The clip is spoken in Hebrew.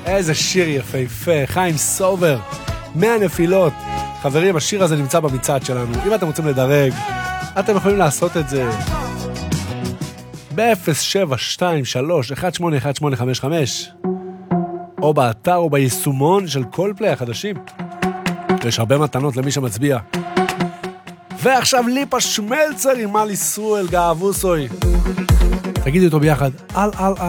איזה שיר יפהפה, חיים סובר, 100 נפילות. חברים, השיר הזה נמצא במצעד שלנו. אם אתם רוצים לדרג, אתם יכולים לעשות את זה ב-0723-181855 או באתר או ביישומון של קולפליי החדשים. יש הרבה מתנות למי שמצביע. ועכשיו ליפה שמלצר עם על ישראל גאבוסוי. תגידי אותו ביחד. על